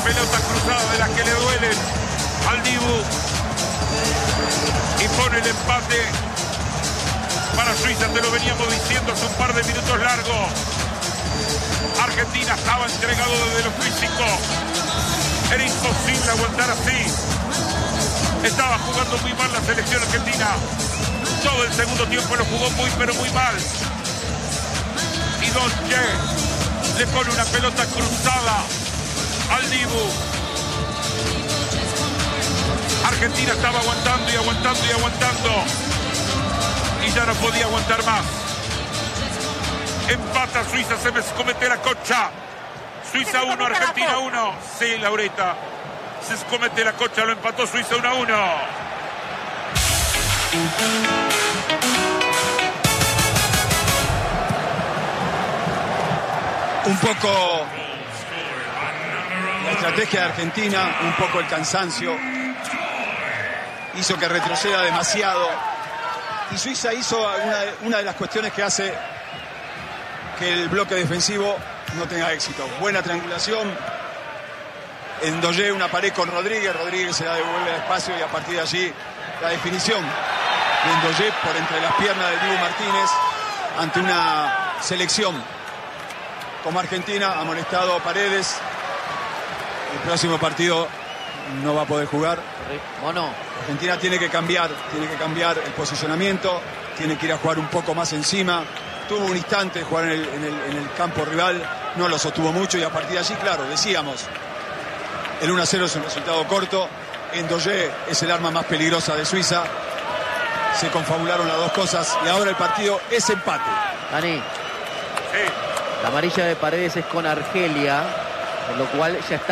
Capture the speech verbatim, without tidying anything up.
pelota cruzada de las que le duelen al Dibu. Y pone el empate para Suiza. Te lo veníamos diciendo hace un par de minutos largos. Argentina estaba entregado desde lo físico. Era imposible aguantar así. Estaba jugando muy mal la selección argentina. Todo el segundo tiempo lo jugó muy, pero muy mal. Y Donche le pone una pelota cruzada al Dibu. Argentina estaba aguantando y aguantando y aguantando. Y ya no podía aguantar más. Empata Suiza, se me comete la cocha. Suiza uno, Argentina uno. Sí, Laurita. Se comete la cocha, lo empató Suiza uno a uno. Un poco la estrategia de Argentina, un poco el cansancio, hizo que retroceda demasiado. Y Suiza hizo una, una de las cuestiones que hace que el bloque defensivo no tenga éxito. Buena triangulación. Ndoye una pared con Rodríguez. Rodríguez se la devuelve al espacio y a partir de allí la definición de Ndoye por entre las piernas del Dibu Martínez ante una selección como Argentina. Ha molestado a Paredes. El próximo partido no va a poder jugar. ¿O no? Argentina tiene que cambiar, tiene que cambiar el posicionamiento, tiene que ir a jugar un poco más encima. Tuvo un instante de jugar en el, en el, en el campo rival, no lo sostuvo mucho y a partir de allí, claro, decíamos, el uno a cero es un resultado corto. Ndoye es el arma más peligrosa de Suiza. Se confabularon las dos cosas y ahora el partido es empate. Dani, Sí. la amarilla de Paredes es con Argelia, por lo cual ya está